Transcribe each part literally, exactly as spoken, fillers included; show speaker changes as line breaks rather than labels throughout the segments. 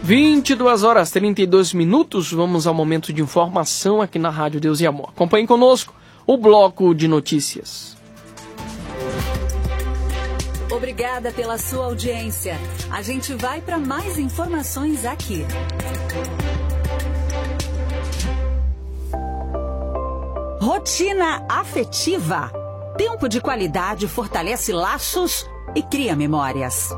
vinte e duas horas e trinta e dois minutos, vamos ao momento de informação aqui na Rádio Deus e Amor. Acompanhe conosco o bloco de notícias.
Obrigada pela sua audiência. A gente vai para mais informações aqui. Rotina afetiva. Tempo de qualidade fortalece laços e cria memórias.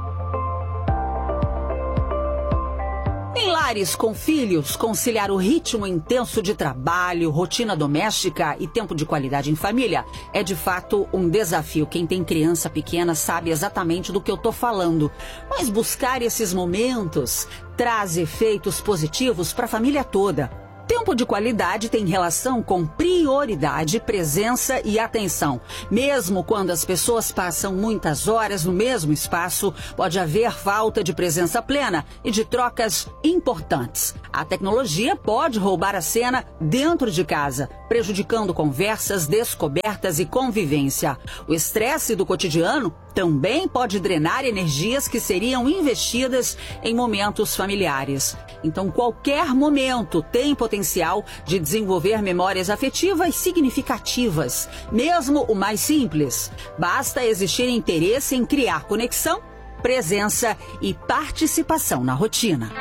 Em lares com filhos, conciliar o ritmo intenso de trabalho, rotina doméstica e tempo de qualidade em família é de fato um desafio. Quem tem criança pequena sabe exatamente do que eu estou falando. Mas buscar esses momentos traz efeitos positivos para a família toda. Tempo de qualidade tem relação com prioridade, presença e atenção. Mesmo quando as pessoas passam muitas horas no mesmo espaço, pode haver falta de presença plena e de trocas importantes. A tecnologia pode roubar a cena dentro de casa, prejudicando conversas, descobertas e convivência. O estresse do cotidiano também pode drenar energias que seriam investidas em momentos familiares. Então, qualquer momento tem potencial de desenvolver memórias afetivas significativas, mesmo o mais simples. Basta existir interesse em criar conexão, presença e participação na rotina.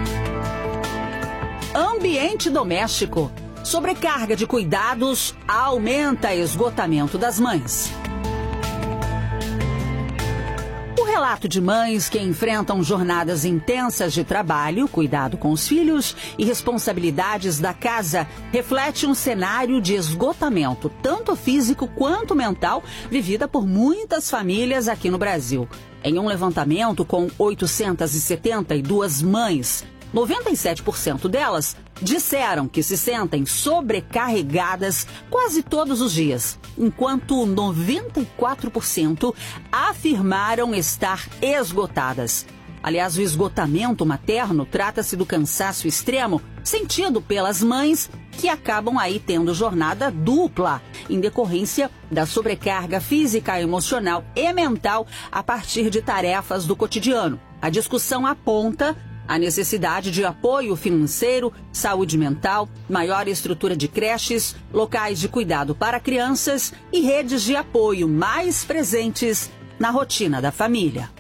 Ambiente doméstico. Sobrecarga de cuidados aumenta esgotamento das mães. O relato de mães que enfrentam jornadas intensas de trabalho, cuidado com os filhos e responsabilidades da casa reflete um cenário de esgotamento, tanto físico quanto mental, vivida por muitas famílias aqui no Brasil. Em um levantamento com oitocentas e setenta e duas mães, noventa e sete por cento delas disseram que se sentem sobrecarregadas quase todos os dias, enquanto noventa e quatro por cento afirmaram estar esgotadas. Aliás, o esgotamento materno trata-se do cansaço extremo sentido pelas mães que acabam aí tendo jornada dupla, em decorrência da sobrecarga física, emocional e mental a partir de tarefas do cotidiano. A discussão aponta a necessidade de apoio financeiro, saúde mental, maior estrutura de creches, locais de cuidado para crianças e redes de apoio mais presentes na rotina da família.